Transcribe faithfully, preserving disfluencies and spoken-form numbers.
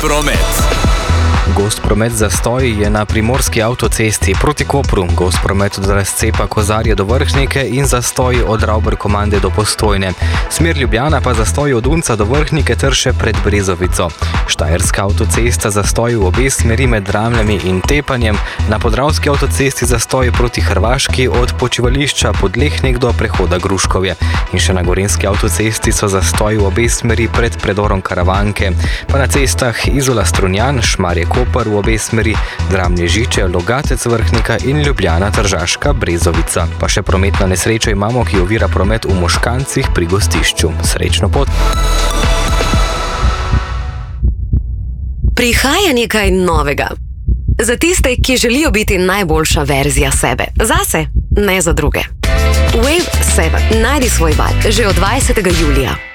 promet. Gost promet zastoji je na primorski avtocesti proti Kopru. Gost promet od razcepa Kozarje do Vrhnike in zastoji od Ravbarkomande do Postojne. Smer Ljubljana pa zastoji od Unca do Vrhnike ter še pred Brezovico. Štajerska avtocesta zastoji v obe smeri med Dramljami in Tepanjem. Na podravski avtocesti zastoji proti Hrvaški od počivališča Podlehnik do prehoda Gruškovje. In še na gorenjski avtocesti so zastoji v obe smeri pred predorom Karavanke. Pa na cestah Izola Strunjan, Šmarje Koper v obe smeri, Dramlje Žiče, Logatec Vrhnika in Ljubljana Tržaška Brezovica. Pa še prometno nesrečo imamo, ki ovira promet v Moškancih pri Gostišču. Srečno pot! Prihaja nekaj novega. Za tiste, ki želijo biti najboljša verzija sebe. Zase, ne za druge. Wave sedem najdi svoj val že od dvajsetega julija.